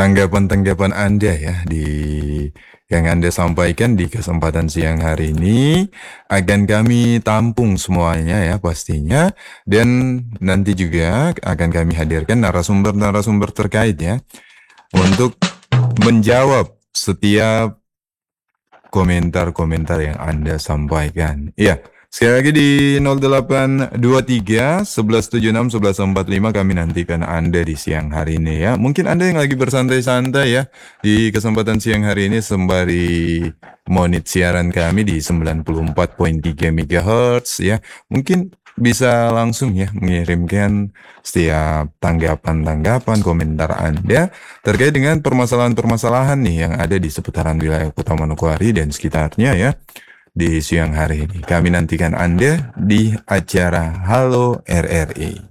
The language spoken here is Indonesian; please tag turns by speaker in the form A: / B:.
A: tanggapan-tanggapan Anda ya yang Anda sampaikan di kesempatan siang hari ini akan kami tampung semuanya ya pastinya, dan nanti juga akan kami hadirkan narasumber-narasumber terkait ya untuk menjawab setiap komentar-komentar yang Anda sampaikan. Iya, sekali lagi di 0823 1176 1145 kami nantikan Anda di siang hari ini ya. Mungkin Anda yang lagi bersantai-santai ya di kesempatan siang hari ini sembari monit siaran kami di 94,3 MHz ya. Mungkin bisa langsung ya mengirimkan setiap tanggapan-tanggapan komentar Anda terkait dengan permasalahan-permasalahan nih yang ada di seputaran wilayah Kota Manokwari dan sekitarnya ya di siang hari ini. Kami nantikan Anda di acara Halo RRI.